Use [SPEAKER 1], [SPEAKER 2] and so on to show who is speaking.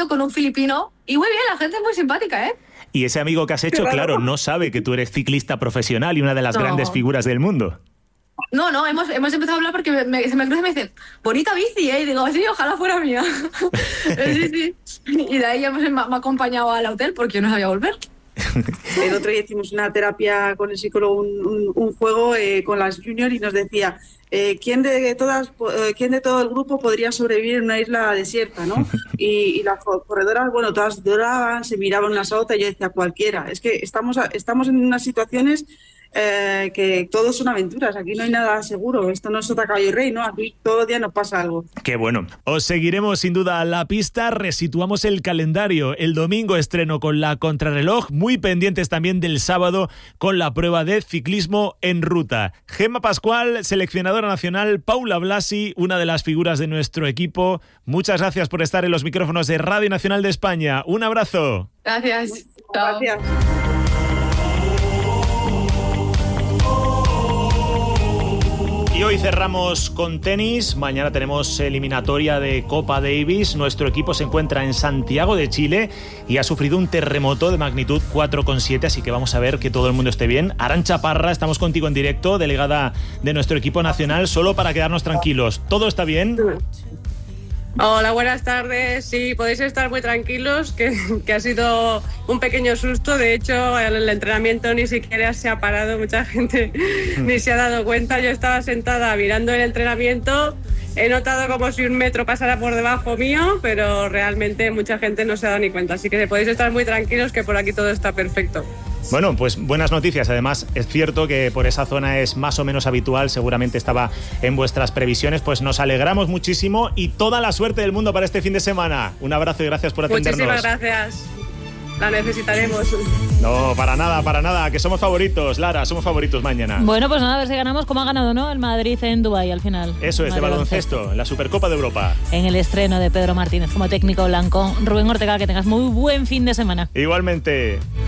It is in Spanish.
[SPEAKER 1] con un filipino y muy bien, la gente es muy simpática, ¿eh?
[SPEAKER 2] Y ese amigo que has hecho, claro, no sabe que tú eres ciclista profesional y una de las grandes figuras del mundo.
[SPEAKER 1] No, hemos empezado a hablar porque se me cruza y me dicen, bonita bici, ¿eh? Y digo, sí, ojalá fuera mía. Sí. Y de ahí me ha acompañado al hotel porque yo no sabía volver.
[SPEAKER 3] El otro día hicimos una terapia con el psicólogo, un juego con las juniors y nos decía ¿quién de todo el grupo podría sobrevivir en una isla desierta, ¿no? Y las corredoras, bueno, todas lloraban, se miraban unas a otras y yo decía cualquiera. Es que estamos en unas situaciones que todo son aventuras, aquí no hay nada seguro, esto no es Sota, Caballo y Rey, ¿no? Aquí todos los días nos pasa algo.
[SPEAKER 2] Qué bueno. Os seguiremos sin duda a la pista, resituamos el calendario, el domingo estreno con la contrarreloj, muy pendientes también del sábado con la prueba de ciclismo en ruta. Gemma Pascual, seleccionadora nacional, Paula Blasi, una de las figuras de nuestro equipo, muchas gracias por estar en los micrófonos de Radio Nacional de España. Un abrazo.
[SPEAKER 1] Gracias.
[SPEAKER 3] Gracias.
[SPEAKER 2] Y hoy cerramos con tenis, mañana tenemos eliminatoria de Copa Davis, nuestro equipo se encuentra en Santiago de Chile y ha sufrido un terremoto de magnitud 4,7, así que vamos a ver que todo el mundo esté bien. Arantxa Parra, estamos contigo en directo, delegada de nuestro equipo nacional, solo para quedarnos tranquilos. ¿Todo está bien?
[SPEAKER 4] Hola, buenas tardes. Sí, podéis estar muy tranquilos, que ha sido un pequeño susto. De hecho, el entrenamiento ni siquiera se ha parado, mucha gente ni se ha dado cuenta. Yo estaba sentada mirando el entrenamiento, he notado como si un metro pasara por debajo mío, pero realmente mucha gente no se ha dado ni cuenta. Así que podéis estar muy tranquilos, que por aquí todo está perfecto.
[SPEAKER 2] Bueno, pues buenas noticias. Además, es cierto que por esa zona es más o menos habitual, seguramente estaba en vuestras previsiones, pues nos alegramos muchísimo y toda la suerte del mundo para este fin de semana. Un abrazo y gracias por atendernos.
[SPEAKER 4] Muchísimas gracias. La necesitaremos.
[SPEAKER 2] No, para nada, que somos favoritos, Lara, somos favoritos mañana.
[SPEAKER 5] Bueno, pues nada, a ver si ganamos como ha ganado, ¿no? El Madrid en Dubái al final.
[SPEAKER 2] Eso es, de baloncesto, en la Supercopa de Europa.
[SPEAKER 5] En el estreno de Pedro Martínez como técnico blanco. Rubén Ortega, que tengas muy buen fin de semana.
[SPEAKER 2] Igualmente.